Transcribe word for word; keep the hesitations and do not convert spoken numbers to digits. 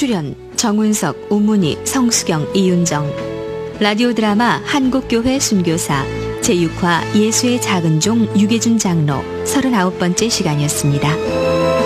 출연 정운석, 오문희, 성수경, 이윤정. 라디오 드라마 한국교회 순교사 제육 화 예수의 작은 종 유계준 장로 서른아홉 번째 시간이었습니다.